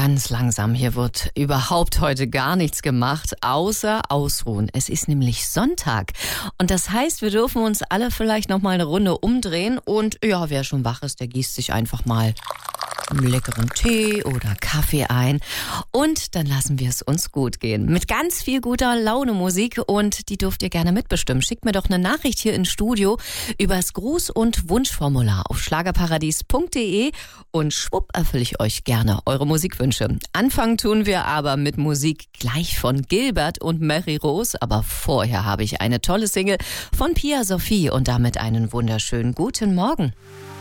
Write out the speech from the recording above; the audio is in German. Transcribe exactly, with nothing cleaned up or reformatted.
ganz langsam. Hier wird überhaupt heute gar nichts gemacht, außer ausruhen. Es ist nämlich Sonntag. Und das heißt, wir dürfen uns alle vielleicht noch mal eine Runde umdrehen. Und ja, wer schon wach ist, der gießt sich einfach mal einen leckeren Tee oder Kaffee ein. Und dann lassen wir es uns gut gehen. Mit ganz viel guter Laune Musik. Und die dürft ihr gerne mitbestimmen. Schickt mir doch eine Nachricht hier ins Studio übers Gruß- und Wunschformular auf schlagerparadies punkt de und schwupp erfülle ich euch gerne eure Musikwünsche. Anfangen tun wir aber mit Musik gleich von Gilbert und Mary Rose. Aber vorher habe ich eine tolle Single von Pia Sophie und damit einen wunderschönen guten Morgen.